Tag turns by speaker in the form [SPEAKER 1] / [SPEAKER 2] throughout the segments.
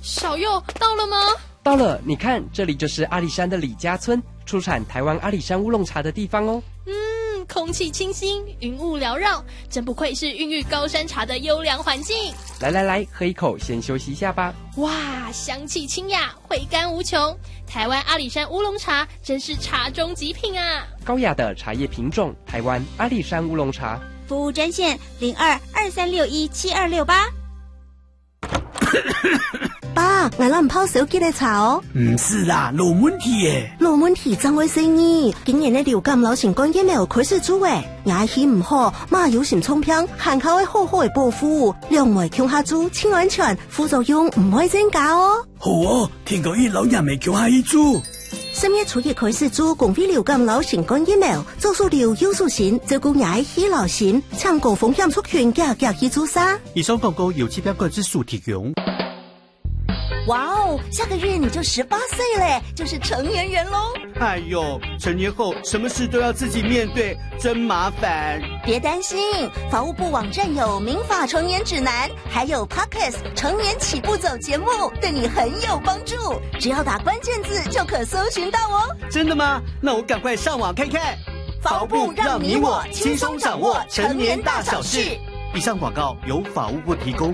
[SPEAKER 1] 小佑到了吗？
[SPEAKER 2] 到了，你看，这里就是阿里山的李家村，出产台湾阿里山乌龙茶的地方哦。
[SPEAKER 1] 空气清新，云雾缭绕，真不愧是孕育高山茶的优良环境。
[SPEAKER 2] 来，喝一口，先休息一下吧。
[SPEAKER 1] 哇，香气清雅，回甘无穷。台湾阿里山乌龙茶真是茶中极品啊！
[SPEAKER 2] 高雅的茶叶品种，台湾阿里山乌龙茶。
[SPEAKER 3] 服务专线0223617268。
[SPEAKER 4] 爸，我们泡手机的茶哦。
[SPEAKER 5] 唔是啦，老问题耶。
[SPEAKER 4] 老问题怎回事呢？今年的流感流行感疫苗开始做诶，牙齿唔好，嘛有心冲偏，限口会好好的保护，两枚强下做，清安全，副作用唔会增加哦。
[SPEAKER 5] 好哦，听讲伊老人未强下一做。
[SPEAKER 4] 3月初一开始做公费流感流行感疫苗，做数流有数型，照顾牙齿流行，抢高风险族群嘅去做啥？
[SPEAKER 6] 以上广告由期标管制署提供。
[SPEAKER 4] 哇哦，下个月你就18岁嘞，就是成年人喽！
[SPEAKER 6] 哎呦，成年后什么事都要自己面对，真麻烦。
[SPEAKER 4] 别担心，法务部网站有民法成年指南，还有 Podcast 成年起步走节目，对你很有帮助。只要打关键字就可搜寻到哦。
[SPEAKER 6] 真的吗？那我赶快上网看看。
[SPEAKER 4] 法务部让你我轻松掌握成年大小事。
[SPEAKER 6] 以上广告由法务部提供。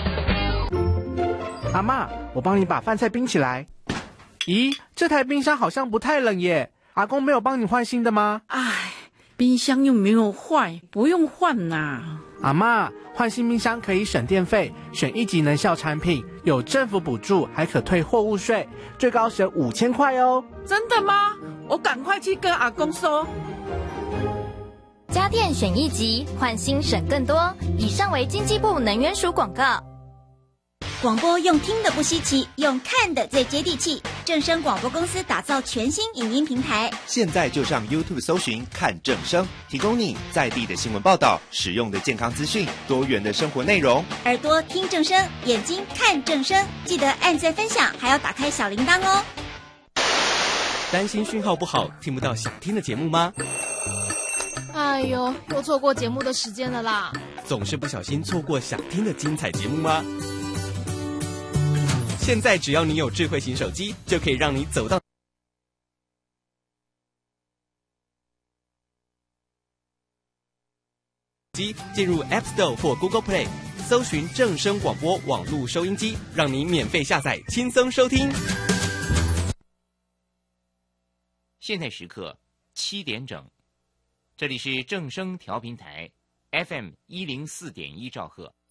[SPEAKER 7] 阿嬷，我帮你把饭菜冰起来。咦，这台冰箱好像不太冷耶。阿公没有帮你换新的吗？
[SPEAKER 8] 唉，冰箱又没有坏，不用换呐。
[SPEAKER 7] 阿嬷，换新冰箱可以省电费，选1级能效产品，有政府补助，还可退货物税，最高省5000块哦。
[SPEAKER 8] 真的吗？我赶快去跟阿公说。
[SPEAKER 9] 家电选1级，换新省更多。以上为经济部能源署广告。
[SPEAKER 3] 广播用听的不稀奇，用看的最接地气。正声广播公司打造全新影音平台，
[SPEAKER 10] 现在就上 YouTube 搜寻看正声，提供你在地的新闻报道、实用的健康资讯、多元的生活内容。
[SPEAKER 3] 耳朵听正声，眼睛看正声，记得按赞分享，还要打开小铃铛哦。
[SPEAKER 11] 担心讯号不好，听不到想听的节目吗？
[SPEAKER 1] 哎呦，又错过节目的时间了啦！
[SPEAKER 11] 总是不小心错过想听的精彩节目吗？现在只要你有智慧型手机，就可以让你走到进入 App Store 或 Google Play， 搜寻正声广播网络收音机，让你免费下载，轻松收听。
[SPEAKER 12] 现在时刻7点整，这里是正声调频台 FM104.1兆赫。